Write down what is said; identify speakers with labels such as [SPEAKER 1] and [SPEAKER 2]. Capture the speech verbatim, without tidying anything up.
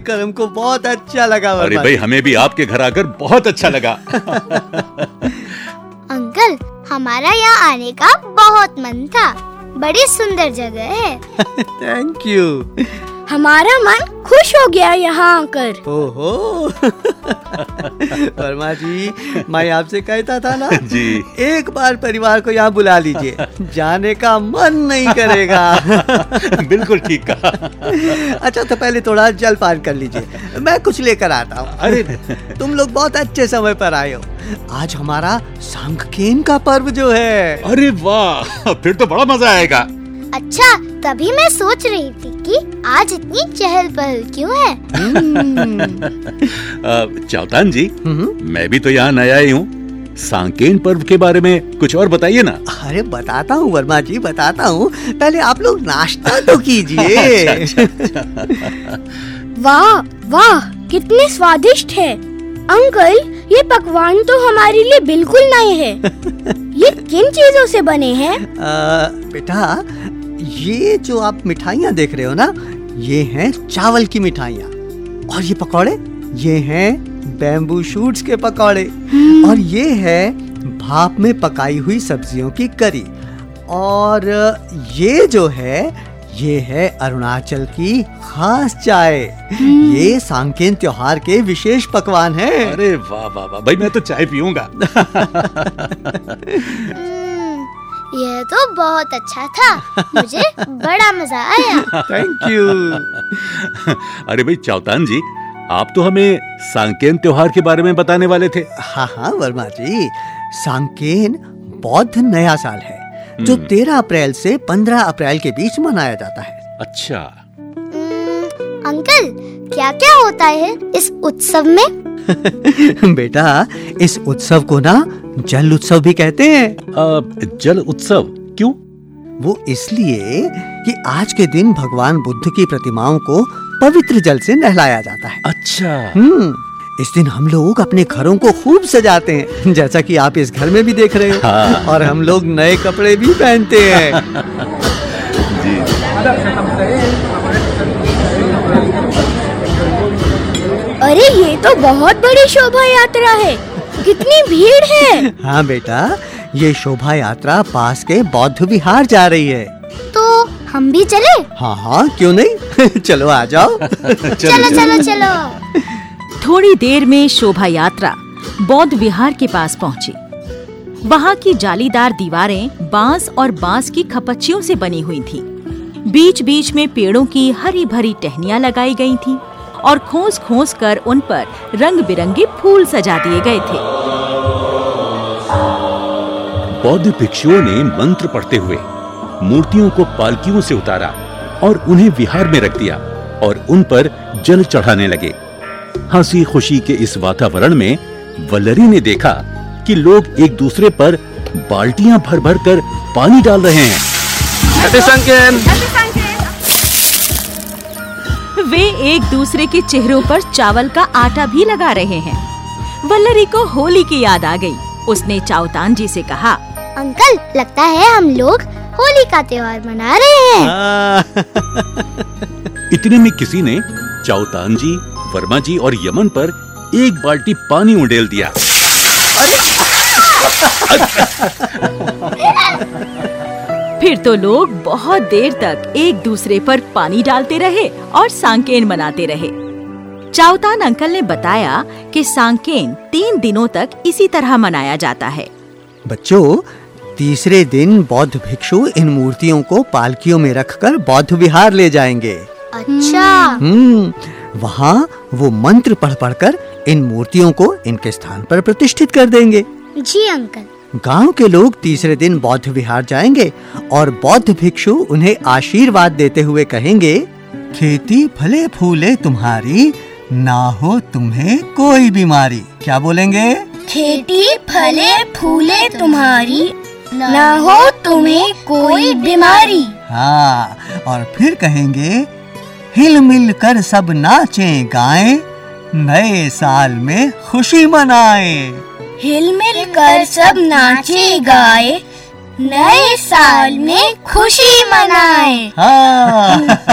[SPEAKER 1] देखकर हमको बहुत अच्छा लगा।
[SPEAKER 2] अरे भाई, हमें भी आपके घर आकर बहुत अच्छा लगा।
[SPEAKER 3] अंकल, हमारा यहाँ आने का बहुत मन था, बड़ी सुंदर जगह है।
[SPEAKER 1] Thank you.
[SPEAKER 4] हमारा मन खुश हो गया यहाँ आकर।
[SPEAKER 1] ओहो। वर्मा जी, मैं आपसे कहता था ना
[SPEAKER 2] जी,
[SPEAKER 1] एक बार परिवार को यहाँ बुला लीजिए, जाने का मन नहीं करेगा।
[SPEAKER 2] बिल्कुल ठीक कहा।
[SPEAKER 1] अच्छा, तो पहले थोड़ा जलपान कर लीजिए, मैं कुछ लेकर आता हूँ।
[SPEAKER 2] अरे
[SPEAKER 1] तुम लोग बहुत अच्छे समय पर आए हो। आज हमारा सांकेन का पर्व जो है।
[SPEAKER 2] अरे वाह, फिर तो बड़ा मजा आएगा।
[SPEAKER 3] अच्छा, तभी मैं सोच रही थी कि आज इतनी चहल पहल क्यों है।
[SPEAKER 2] चावतान जी, मैं भी तो यहाँ नया ही हूँ। सांकेन पर्व के बारे में कुछ और बताइए ना।
[SPEAKER 1] अरे बताता हूँ वर्मा जी, बताता हूँ। पहले आप लोग नाश्ता तो कीजिए।
[SPEAKER 2] अच्छा, अच्छा।
[SPEAKER 4] वाह वाह, कितने स्वादिष्ट है। अंकल, ये पकवान तो हमारे लिए बिल्कुल नए हैं। ये किन चीजों से बने हैं?
[SPEAKER 1] बेटा, ये जो आप मिठाइयाँ देख रहे हो ना, ये हैं चावल की मिठाइयाँ। और ये पकौड़े, ये हैं बैम्बू शूट्स के पकौड़े। और ये है भाप में पकाई हुई सब्जियों की करी। और ये जो है, ये है अरुणाचल की खास चाय। ये सांकेन त्योहार के विशेष पकवान हैं।
[SPEAKER 2] अरे वाह वाह वाह, भाई मैं तो चाय पीऊंगा।
[SPEAKER 3] यह तो बहुत अच्छा था, मुझे बड़ा मजा आया।
[SPEAKER 1] Thank you.
[SPEAKER 2] अरे भाई चावतान जी, आप तो हमें सांकेन त्योहार के बारे में बताने वाले थे।
[SPEAKER 1] हाँ हाँ वर्मा जी, सांकेन बौद्ध नया साल है जो तेरह अप्रैल से पंद्रह अप्रैल के बीच मनाया जाता है।
[SPEAKER 2] अच्छा।
[SPEAKER 3] अंकल, क्या क्या होता है इस उत्सव में?
[SPEAKER 1] बेटा, इस उत्सव को ना जल उत्सव भी कहते हैं।
[SPEAKER 2] आ, जल उत्सव क्यों?
[SPEAKER 1] वो इसलिए कि आज के दिन भगवान बुद्ध की प्रतिमाओं को पवित्र जल से नहलाया जाता है।
[SPEAKER 2] अच्छा।
[SPEAKER 1] हम्म, इस दिन हम लोग अपने घरों को खूब सजाते हैं, जैसा कि आप इस घर में भी देख रहे हो।
[SPEAKER 2] हाँ।
[SPEAKER 1] और हम लोग नए कपड़े भी पहनते हैं।
[SPEAKER 2] जी।
[SPEAKER 4] अरे, ये तो बहुत बड़ी शोभा यात्रा है, कितनी भीड़ है।
[SPEAKER 1] हाँ बेटा, ये शोभा यात्रा पास के बौद्ध विहार जा रही है।
[SPEAKER 3] तो हम भी चले?
[SPEAKER 1] हाँ हाँ, क्यों नहीं। चलो आ जाओ।
[SPEAKER 3] चलो चलो चलो।
[SPEAKER 5] थोड़ी देर में शोभा यात्रा बौद्ध विहार के पास पहुंची। वहाँ की जालीदार दीवारें बांस और बांस की खपच्चियों से बनी हुई थीं। बीच बीच में पेड़ों की हरी भरी टहनियाँ लगाई गई थीं और खोस खोस कर उन पर रंग बिरंगे फूल सजा दिए गए थे।
[SPEAKER 2] बौद्ध भिक्षुओं ने मंत्र पढ़ते हुए मूर्तियों को पालकियों से उतारा और उन्हें विहार में रख दिया और उन पर जल चढ़ाने लगे। हंसी खुशी के इस वातावरण में वल्लरी ने देखा कि लोग एक दूसरे पर बाल्टियां भर भर कर पानी डाल रहे हैं।
[SPEAKER 5] वे एक दूसरे के चेहरों पर चावल का आटा भी लगा रहे हैं। वल्लरी को होली की याद आ गई। उसने चावतान जी से कहा,
[SPEAKER 3] अंकल, लगता है हम लोग होली का त्योहार मना रहे हैं।
[SPEAKER 2] इतने में किसी ने चावतान जी, वर्मा जी और यमन पर एक बाल्टी पानी उंडेल दिया।
[SPEAKER 5] फिर तो लोग बहुत देर तक एक दूसरे पर पानी डालते रहे और सांकेन मनाते रहे। चावतान अंकल ने बताया कि सांकेन तीन दिनों तक इसी तरह मनाया जाता है।
[SPEAKER 1] बच्चों, तीसरे दिन बौद्ध भिक्षु इन मूर्तियों को पालकियों में रखकर बौद्ध विहार ले जाएंगे।
[SPEAKER 3] अच्छा।
[SPEAKER 1] हम्म, वहाँ वो मंत्र पढ़ पढ़कर इन मूर्तियों को इनके स्थान पर प्रतिष्ठित कर देंगे।
[SPEAKER 3] जी अंकल।
[SPEAKER 1] गांव के लोग तीसरे दिन बौद्ध विहार जाएंगे और बौद्ध भिक्षु उन्हें आशीर्वाद देते हुए कहेंगे, खेती फले फूले तुम्हारी, ना हो तुम्हें कोई बीमारी। क्या बोलेंगे?
[SPEAKER 4] खेती फले फूले तुम्हारी, ना हो तुम्हें कोई बीमारी।
[SPEAKER 1] हाँ, और फिर कहेंगे, हिल मिल कर सब नाचें गाएं, नए साल में खुशी मनाएं।
[SPEAKER 4] हिल मिल कर सब नाचे गाए, नए साल में खुशी मनाएं।
[SPEAKER 1] हाँ।